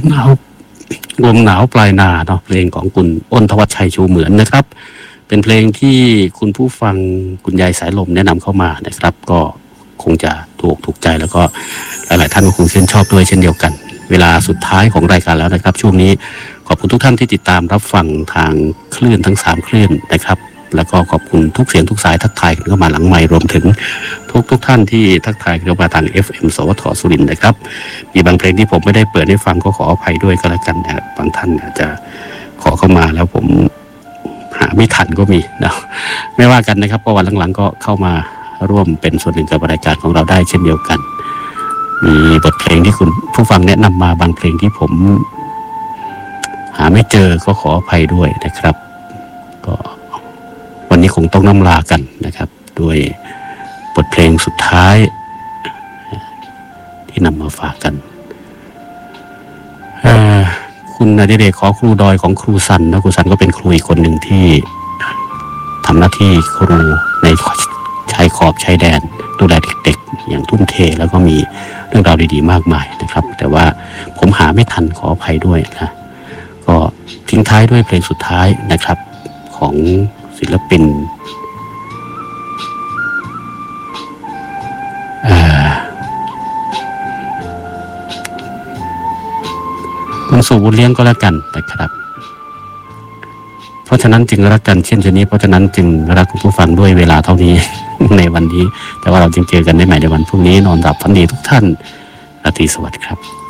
หนาวลมหนาวปลายนาเนาะเพลงของคุณอ้นธวัชชัยชูเหมือนนะครับเป็นเพลงที่คุณผู้ฟังคุณยายสายลมแนะนำเข้ามานะครับก็คงจะถูกใจแล้วก็หลายๆท่านก็คงชื่นชอบด้วยเช่นเดียวกันเวลาสุดท้ายของรายการแล้วนะครับช่วงนี้ขอบคุณทุกท่านที่ติดตามรับฟังทางคลื่นทั้ง3คลื่นนะครับแล้วก็ขอบคุณทุกเสียงทุกสายทักทายเข้ามาหลังไมค์รวมถึงทุกท่านที่ทักทายเข้ามาทาง FM สวทสุรินทร์นะครับมีบางเพลงที่ผมไม่ได้เปิดให้ฟังก็ขออภัยด้วยก็แล้วกันนะบางท่านอาจจะขอเข้ามาแล้วผมหาไม่ทันก็มีนะไม่ว่ากันนะครับเพราะวันหลังๆก็เข้ามาร่วมเป็นส่วนหนึ่งกับรายการของเราได้เช่นเดียวกันมีบทเพลงที่คุณผู้ฟังแนะนำมาบางเพลงที่ผมหาไม่เจอก็ขออภัยด้วยนะครับก็วันนี้คงต้องล่ำลากันนะครับด้วยบทเพลงสุดท้ายที่นำมาฝากกันคุณอดิเรกขอครูดอยของครูสันนะครูสันก็เป็นครูอีกคนหนึ่งที่ทำหน้าที่ครูในชายขอบชายแดนดูแลเด็กๆอย่างทุ่มเทแล้วก็มีเรื่องราวดีๆมากมายนะครับแต่ว่าผมหาไม่ทันขออภัยด้วยนะก็ทิ้งท้ายด้วยเพลงสุดท้ายนะครับของศิลปินคุณสู่บุญเลี้ยงก็แล้วกันนะครับเพราะฉะนั้นจึงรักกันเช่นนี้เพราะฉะนั้นจึงรักคุณผู้ฟังด้วยเวลาเท่านี้ ในวันนี้แต่ว่าเราจึงเจอกันได้ใหม่ในวันพรุ่งนี้นอนหลับฝันดีทุกท่านราตรีสวัสดิ์ครับ